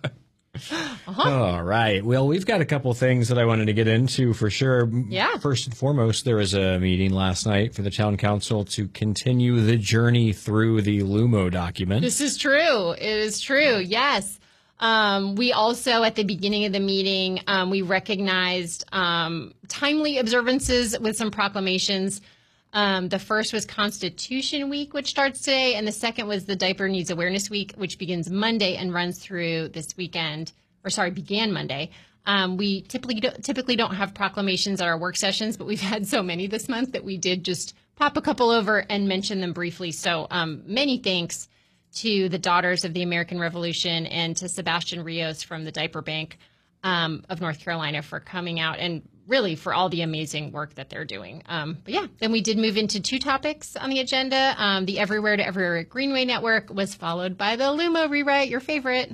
Uh-huh. All right. Well, we've got a couple things that I wanted to get into for sure. Yeah. First and foremost, there was a meeting last night for the town council to continue the journey through the LUMO document. This is true. It is true. Yes. Um, we also, at the beginning of the meeting, um, we recognized um, timely observances with some proclamations. Um, the first was Constitution Week, which starts today, and the second was the Diaper Needs Awareness Week, which begins Monday and runs through this weekend, or sorry, began Monday. Um, we typically don't, typically don't have proclamations at our work sessions, but we've had so many this month that we did just pop a couple over and mention them briefly. So um, many thanks to the Daughters of the American Revolution and to Sebastian Rios from the Diaper Bank um, of North Carolina for coming out and really for all the amazing work that they're doing. Um, but yeah, then we did move into two topics on the agenda. Um, the Everywhere to Everywhere Greenway Network was followed by the LUMO rewrite, your favorite.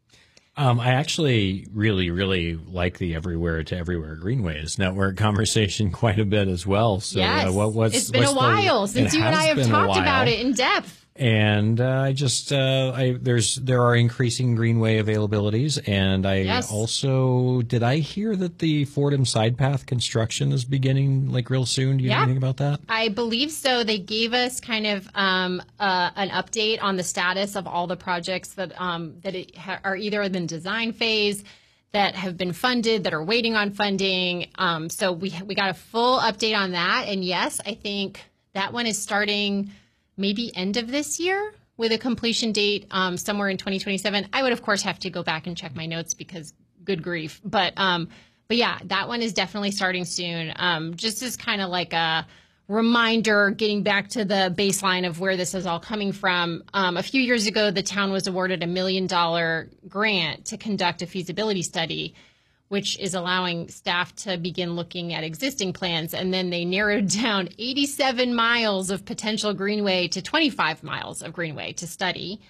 Um, I actually really, really like the Everywhere to Everywhere Greenways network conversation quite a bit as well. So yes, uh, what, what's, it's been what's a while the, since you and I have talked about it in depth. And uh, I just, uh, I there's there are increasing greenway availabilities, and I Yes. also did I hear that the Fordham Side Path construction is beginning like real soon? Do you Yeah. know anything about that? I believe so. They gave us kind of um, uh, an update on the status of all the projects that um, that it ha- are either in the design phase, that have been funded, that are waiting on funding. Um, so we we got a full update on that. And yes, I think that one is starting maybe end of this year with a completion date um, somewhere in twenty twenty-seven. I would, of course, have to go back and check my notes because good grief. But um, but yeah, that one is definitely starting soon. Um, just as kind of like a reminder, getting back to the baseline of where this is all coming from. Um, a few years ago, the town was awarded a million dollar grant to conduct a feasibility study, which is allowing staff to begin looking at existing plans. And then they narrowed down eighty-seven miles of potential greenway to twenty-five miles of greenway to study.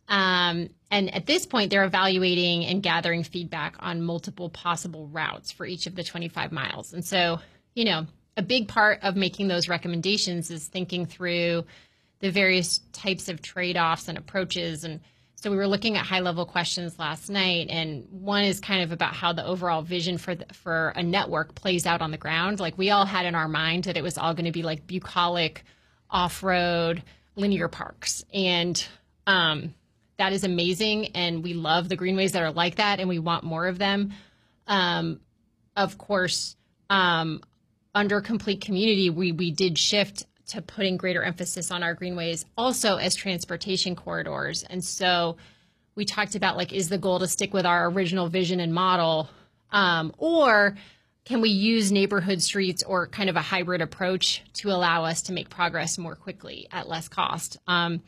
Um, and at this point, they're evaluating and gathering feedback on multiple possible routes for each of the twenty-five miles. And so, you know, a big part of making those recommendations is thinking through the various types of trade-offs and approaches. And so we were looking at high-level questions last night, and one is kind of about how the overall vision for the, for a network plays out on the ground. Like we all had in our mind that it was all going to be like bucolic, off-road, linear parks, and um, that is amazing, and we love the greenways that are like that, and we want more of them. Um, of course, um, under Complete Community, we we did shift to putting greater emphasis on our greenways also as transportation corridors. And so we talked about, like, is the goal to stick with our original vision and model, um, or can we use neighborhood streets or kind of a hybrid approach to allow us to make progress more quickly at less cost, um,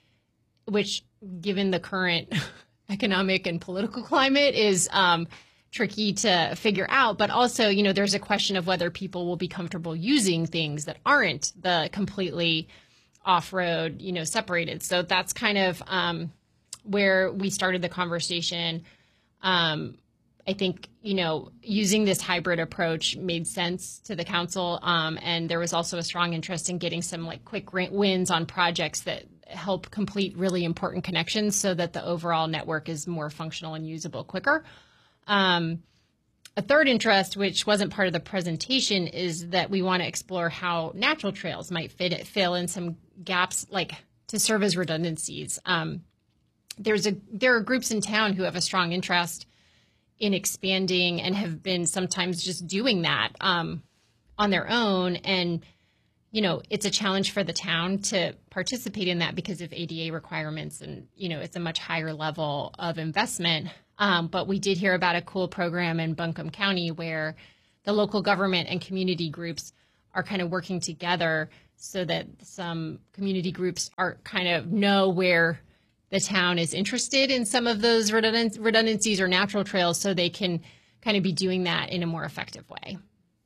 which, given the current economic and political climate, is um, tricky to figure out. But also, you know, there's a question of whether people will be comfortable using things that aren't the completely off-road, you know, separated. So that's kind of um, where we started the conversation. Um, I think, you know, using this hybrid approach made sense to the council. Um, and there was also a strong interest in getting some like quick wins on projects that help complete really important connections so that the overall network is more functional and usable quicker. Um, a third interest, which wasn't part of the presentation, is that we want to explore how natural trails might fit fill in some gaps, like to serve as redundancies. Um, there's a there are groups in town who have a strong interest in expanding and have been sometimes just doing that um, on their own. And, you know, it's a challenge for the town to participate in that because of A D A requirements. And, you know, it's a much higher level of investment. Um, but we did hear about a cool program in Buncombe County where the local government and community groups are kind of working together so that some community groups are kind of know where the town is interested in some of those redundant, redundancies or natural trails, so they can kind of be doing that in a more effective way.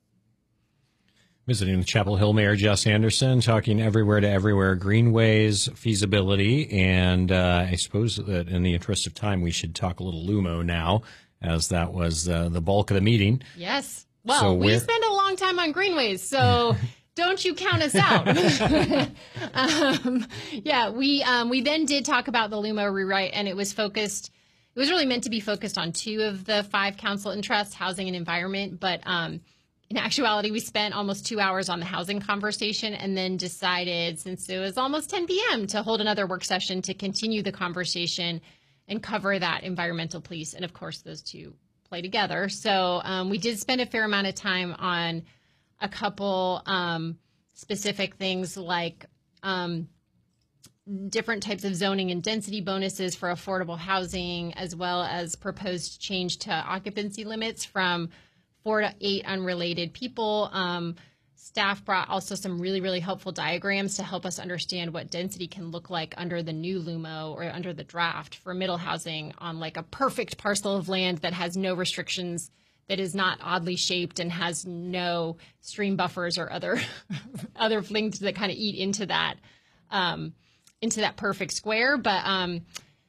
Visiting with Chapel Hill Mayor Jess Anderson, talking everywhere to everywhere greenways feasibility. And uh, I suppose that in the interest of time, we should talk a little Lumo now, as that was uh, the bulk of the meeting. Yes. Well, So we where- spend a long time on greenways, so don't you count us out. um, yeah, we um, we then did talk about the Lumo rewrite, and it was focused. It was really meant to be focused on two of the five council interests, housing and environment. But um, in actuality, we spent almost two hours on the housing conversation, and then decided, since it was almost ten p.m., to hold another work session to continue the conversation and cover that environmental piece. And of course, those two play together. So um, we did spend a fair amount of time on a couple um, specific things like um, different types of zoning and density bonuses for affordable housing, as well as proposed change to occupancy limits from four to eight unrelated people. Um, staff brought also some really, really helpful diagrams to help us understand what density can look like under the new Lumo or under the draft for middle housing on like a perfect parcel of land that has no restrictions, that is not oddly shaped and has no stream buffers or other other things that kind of eat into that um, into that perfect square. But um,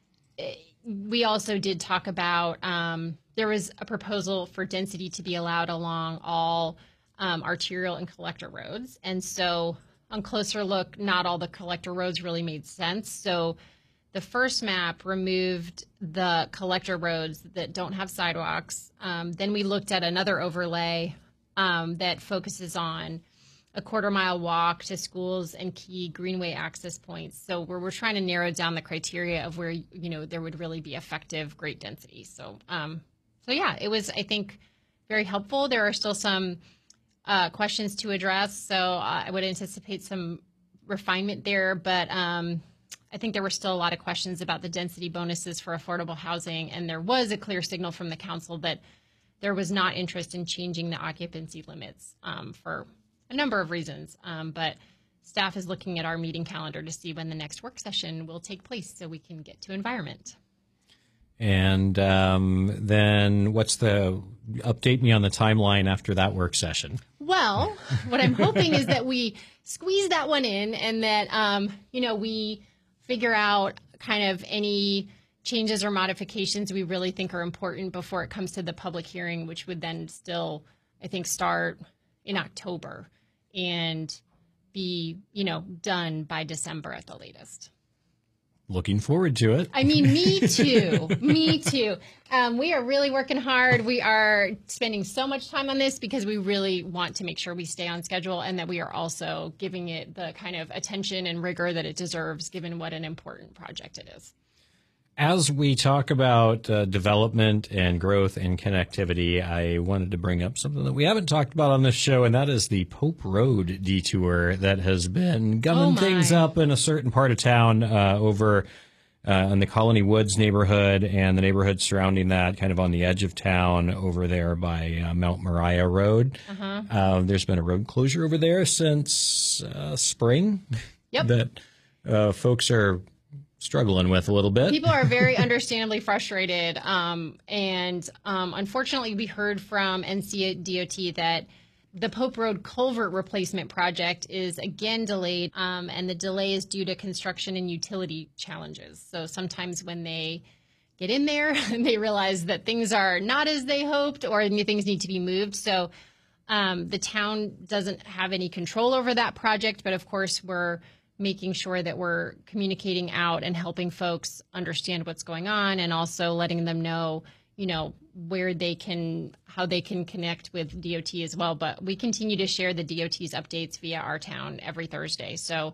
we also did talk about um, there was a proposal for density to be allowed along all um, arterial and collector roads, and so on closer look, not all the collector roads really made sense. So the first map removed the collector roads that don't have sidewalks. Um, then we looked at another overlay um, that focuses on a quarter mile walk to schools and key greenway access points. So we're, we're trying to narrow down the criteria of where, you know, there would really be effective great density. So, um, so yeah, it was, I think, very helpful. There are still some uh, questions to address. So uh, I would anticipate some refinement there, but um, I think there were still a lot of questions about the density bonuses for affordable housing, and there was a clear signal from the council that there was not interest in changing the occupancy limits um, for a number of reasons. Um, but staff is looking at our meeting calendar to see when the next work session will take place so we can get to environment. And um, then what's the update me on the timeline after that work session? Well, what I'm hoping is that we squeeze that one in, and that, um, you know, we figure out kind of any changes or modifications we really think are important before it comes to the public hearing, which would then still, I think, start in October and be, you know, done by December at the latest. Looking forward to it. I mean, me too. me too. Um, we are really working hard. We are spending so much time on this because we really want to make sure we stay on schedule, and that we are also giving it the kind of attention and rigor that it deserves, given what an important project it is. As we talk about uh, development and growth and connectivity, I wanted to bring up something that we haven't talked about on this show, and that is the Pope Road detour that has been gumming Oh, things my. up in a certain part of town uh, over uh, in the Colony Woods neighborhood and the neighborhood surrounding that, kind of on the edge of town over there by uh, Mount Moriah Road. Uh-huh. Uh, there's been a road closure over there since uh, spring Yep. that uh, folks are struggling with a little bit. People are very understandably frustrated. Um, and um, unfortunately, we heard from N C D O T that the Pope Road culvert replacement project is again delayed, um, and the delay is due to construction and utility challenges. So sometimes when they get in there, they realize that things are not as they hoped, or things need to be moved. So um, the town doesn't have any control over that project, but of course we're making sure that we're communicating out and helping folks understand what's going on, and also letting them know, you know, where they can, how they can connect with D O T as well. But we continue to share the D O T's updates via Our Town every Thursday. So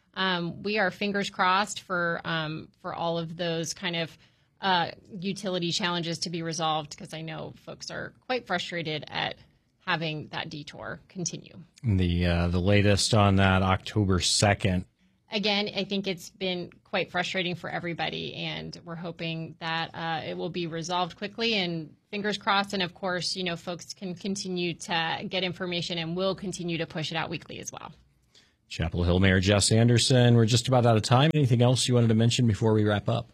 um, we are fingers crossed for um, for all of those kind of uh, utility challenges to be resolved, because I know folks are quite frustrated at having that detour continue. The uh, the latest on that, October second. Again, I think it's been quite frustrating for everybody, and we're hoping that uh, it will be resolved quickly, and fingers crossed. And of course, you know, folks can continue to get information, and we'll continue to push it out weekly as well. Chapel Hill Mayor Jess Anderson, we're just about out of time. Anything else you wanted to mention before we wrap up?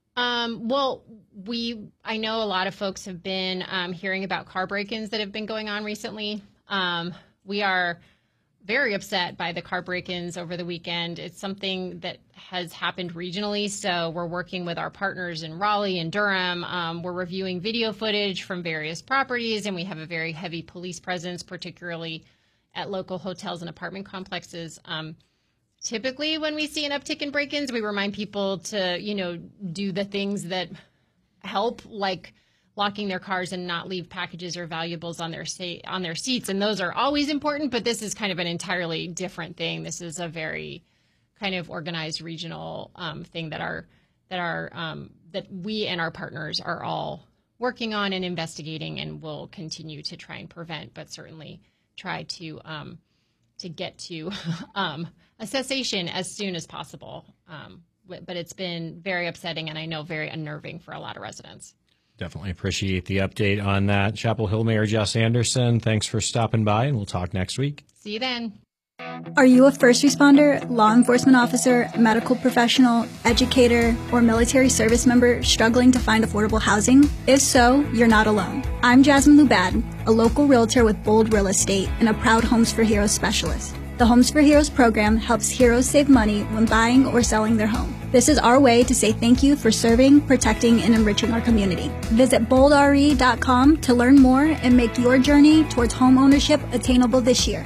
Um, well, we, I know a lot of folks have been um, hearing about car break-ins that have been going on recently. Um, we are very upset by the car break-ins over the weekend. It's something that has happened regionally, so we're working with our partners in Raleigh and Durham. Um, we're reviewing video footage from various properties, and we have a very heavy police presence, particularly at local hotels and apartment complexes. Um, typically, when we see an uptick in break-ins, we remind people to, you know, do the things that help, like locking their cars and not leave packages or valuables on their sa- on their seats. And those are always important, but this is kind of an entirely different thing. This is a very kind of organized regional um, thing that our that our um, that we and our partners are all working on and investigating, and will continue to try and prevent, but certainly try to um, to get to um, a cessation as soon as possible. Um, but it's been very upsetting, and I know very unnerving for a lot of residents. Definitely appreciate the update on that. Chapel Hill Mayor Jess Anderson, thanks for stopping by, and we'll talk next week. See you then. Are you a first responder, law enforcement officer, medical professional, educator, or military service member struggling to find affordable housing? If so, you're not alone. I'm Jasmine Lubad, a local realtor with Bold Real Estate and a proud Homes for Heroes specialist. The Homes for Heroes program helps heroes save money when buying or selling their home. This is our way to say thank you for serving, protecting, and enriching our community. Visit bold r e dot com to learn more and make your journey towards home ownership attainable this year.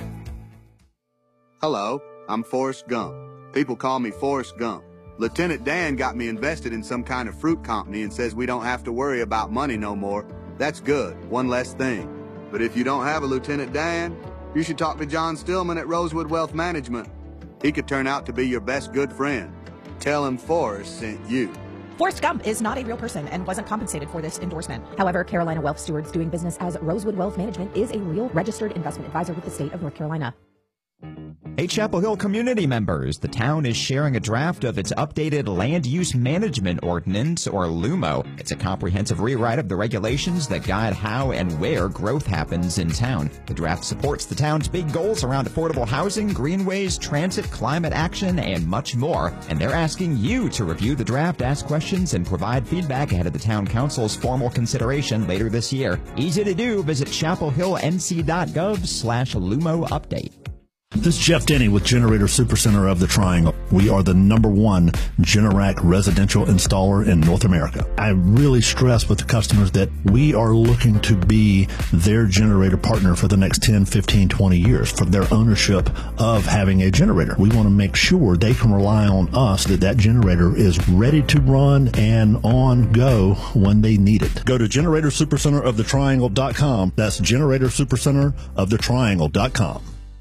Hello, I'm Forrest Gump. People call me Forrest Gump. Lieutenant Dan got me invested in some kind of fruit company and says we don't have to worry about money no more. That's good, one less thing. But if you don't have a Lieutenant Dan, you should talk to John Stillman at Rosewood Wealth Management. He could turn out to be your best good friend. Tell him Forrest sent you. Forrest Gump is not a real person and wasn't compensated for this endorsement. However, Carolina Wealth Stewards doing business as Rosewood Wealth Management is a real registered investment advisor with the state of North Carolina. Hey, Chapel Hill community members, the town is sharing a draft of its updated Land Use Management Ordinance, or LUMO. It's a comprehensive rewrite of the regulations that guide how and where growth happens in town. The draft supports the town's big goals around affordable housing, greenways, transit, climate action, and much more. And they're asking you to review the draft, ask questions, and provide feedback ahead of the town council's formal consideration later this year. Easy to do. Visit chapel hill n c dot gov slash LUMO update. This is Jeff Denny with Generator Supercenter of the Triangle. We are the number one Generac residential installer in North America. I really stress with the customers that we are looking to be their generator partner for the next ten, fifteen, twenty years for their ownership of having a generator. We want to make sure they can rely on us that that generator is ready to run and on go when they need it. Go to generator supercenter of the triangle dot com. That's generator supercenter of the triangle dot com.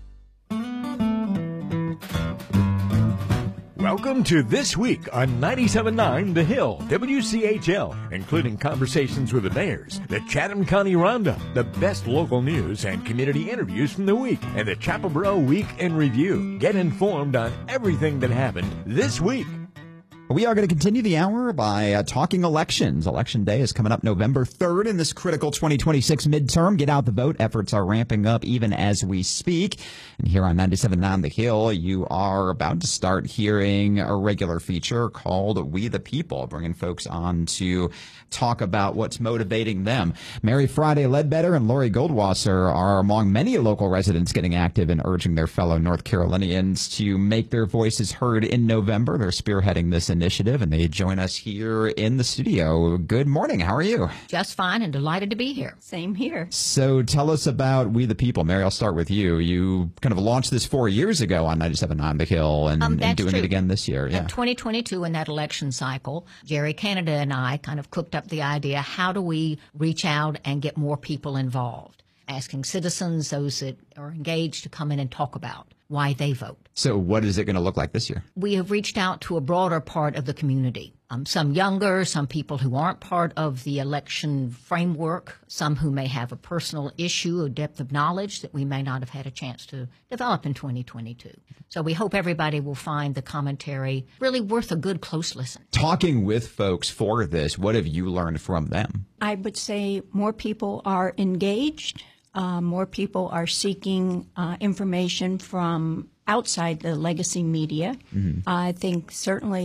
Welcome to This Week on ninety-seven point nine The Hill, W C H L, including conversations with the mayors, the Chatham County Roundup, the best local news and community interviews from the week, and the Chapelboro Week in Review. Get informed on everything that happened this week. We are going to continue the hour by uh, talking elections. Election day is coming up November third in this critical twenty twenty-six midterm. Get out the vote. Efforts are ramping up even as we speak. And here on ninety-seven point nine The Hill, you are about to start hearing a regular feature called We the People, bringing folks on to talk about what's motivating them. Mary Friday Ledbetter and Lori Goldwasser are among many local residents getting active and urging their fellow North Carolinians to make their voices heard in November. They're spearheading this initiative, and they join us here in the studio. Good morning. How are you? Just fine and delighted to be here. Same here. So tell us about We the People. Mary, I'll start with you. You kind of launched this four years ago on ninety-seven point nine The Hill and, um, and doing true. it again this year. Yeah. In twenty twenty-two, in that election cycle, Jerry Canada and I kind of cooked up the idea, how do we reach out and get more people involved? Asking citizens, those that are engaged, to come in and talk about why they vote. So what is it going to look like this year? We have reached out to a broader part of the community. Um, some younger, some people who aren't part of the election framework, some who may have a personal issue, a depth of knowledge that we may not have had a chance to develop in twenty twenty-two. So we hope everybody will find the commentary really worth a good, close listen. Talking with folks for this, what have you learned from them? I would say more people are engaged. Uh, more people are seeking uh, information from outside the legacy media. Mm-hmm. I think certainly